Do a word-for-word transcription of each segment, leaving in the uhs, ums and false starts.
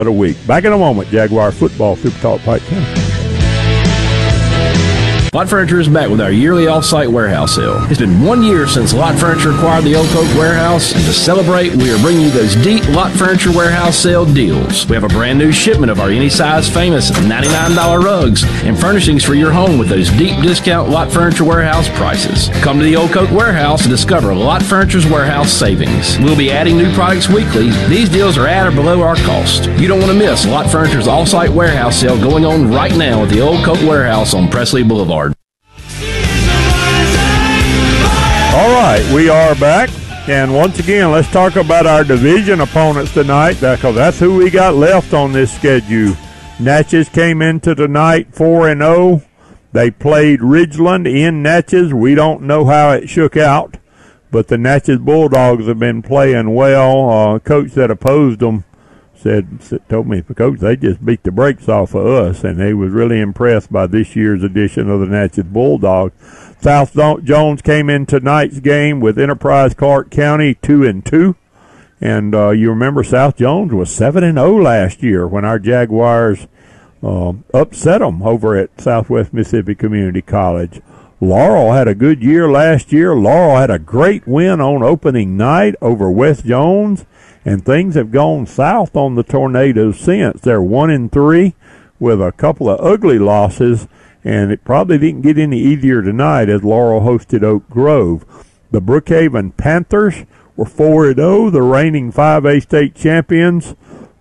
of the week. Back in a moment, Jaguar Football Super Talk Pike County. Lot Furniture is back with our yearly off-site warehouse sale. It's been one year since Lot Furniture acquired the Oak Oak Warehouse, and to celebrate, we are bringing you those deep Lot Furniture warehouse sale deals. We have a brand new shipment of our Any Size Famous ninety-nine dollar rugs and furnishings for your home with those deep discount Lot Furniture warehouse prices. Come to the Oak Oak Warehouse and discover Lot Furniture's warehouse savings. We'll be adding new products weekly. These deals are at or below our cost. You don't want to miss Lot Furniture's off-site warehouse sale going on right now at the Oak Oak Warehouse on Presley Boulevard. All right, we are back, and once again, let's talk about our division opponents tonight, because that's who we got left on this schedule. Natchez came into tonight four and oh. They played Ridgeland in Natchez. We don't know how it shook out, but the Natchez Bulldogs have been playing well. Uh, coach that opposed them said, told me, Coach, they just beat the brakes off of us, and he was really impressed by this year's edition of the Natchez Bulldogs. South Jones came in tonight's game with Enterprise Clark County two and two, and uh, you remember South Jones was seven and oh last year when our Jaguars uh, upset them over at Southwest Mississippi Community College. Laurel had a good year last year. Laurel had a great win on opening night over West Jones, and things have gone south on the Tornadoes since. They're one and three with a couple of ugly losses, and it probably didn't get any easier tonight as Laurel hosted Oak Grove. The Brookhaven Panthers were four and oh, the reigning five A state champions.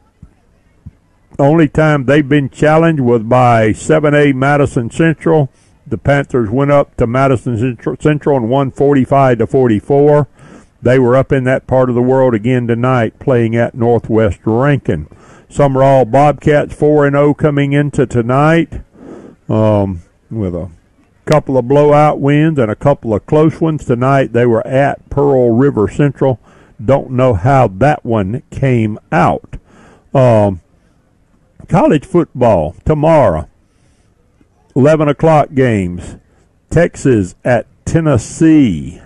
Only time they've been challenged was by seven A Madison Central. The Panthers went up to Madison Central and won forty-five to forty-four. They were up in that part of the world again tonight, playing at Northwest Rankin. Summerall Bobcats four and oh coming into tonight. Um, with a couple of blowout wins and a couple of close ones tonight. They were at Pearl River Central. Don't know how that one came out. Um, college football tomorrow, eleven o'clock games. Texas at Tennessee.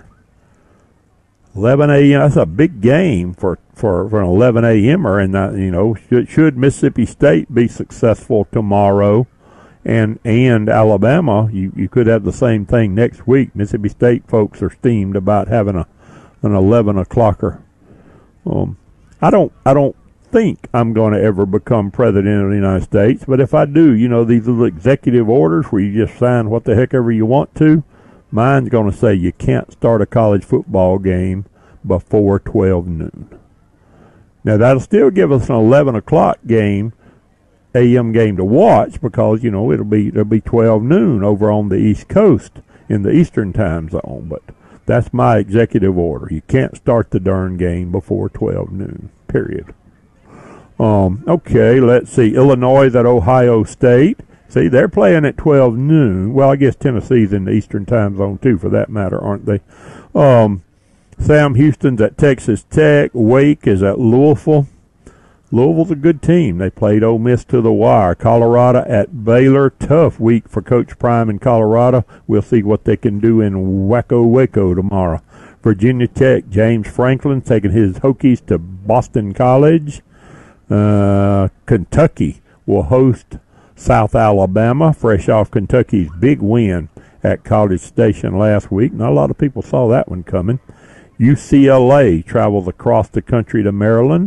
eleven a.m. That's a big game for, for, for an eleven a.m.er. And, uh, you know, should, should Mississippi State be successful tomorrow, and and Alabama, you, you could have the same thing next week. Mississippi State folks are steamed about having a an eleven o'clocker. Um, I don't I don't think I'm going to ever become president of the United States, but if I do, you know, these little executive orders where you just sign what the heck ever you want to, mine's going to say you can't start a college football game before twelve noon. Now, that'll still give us an eleven o'clock game, A M game to watch, because, you know, it'll be it'll be twelve noon over on the East Coast in the Eastern time zone. But that's my executive order. You can't start the darn game before twelve noon, period. Um, okay, let's see. Illinois at Ohio State. See, they're playing at twelve noon. Well, I guess Tennessee's in the Eastern time zone, too, for that matter, aren't they? Um, Sam Houston's at Texas Tech. Wake is at Louisville. Louisville's a good team. They played Ole Miss to the wire. Colorado at Baylor. Tough week for Coach Prime in Colorado. We'll see what they can do in Waco Waco tomorrow. Virginia Tech, James Franklin taking his Hokies to Boston College. Uh, Kentucky will host South Alabama, fresh off Kentucky's big win at College Station last week. Not a lot of people saw that one coming. U C L A travels across the country to Maryland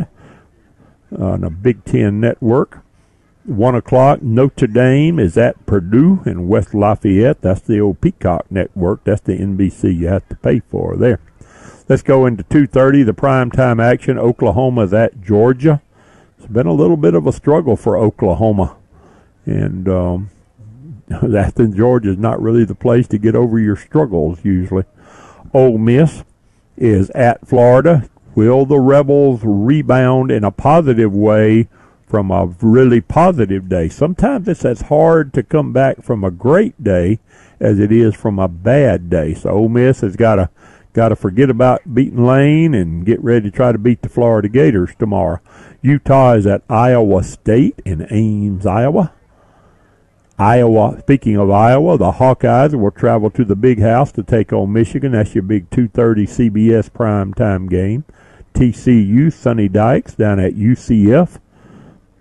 uh, on a Big Ten network. One o'clock, Notre Dame is at Purdue in West Lafayette. That's the old Peacock network. That's the N B C you have to pay for there. Let's go into two thirty, the primetime action. Oklahoma's at Georgia. It's been a little bit of a struggle for Oklahoma. And um, Athens, Georgia is not really the place to get over your struggles usually. Ole Miss is at Florida. Will the Rebels rebound in a positive way from a really positive day? Sometimes it's as hard to come back from a great day as it is from a bad day. So Ole Miss has got to got to forget about beating Lane and get ready to try to beat the Florida Gators tomorrow. Utah is at Iowa State in Ames, Iowa. Iowa. Speaking of Iowa, the Hawkeyes will travel to the Big House to take on Michigan. That's your big two thirty C B S primetime game. T C U, Sonny Dykes down at U C F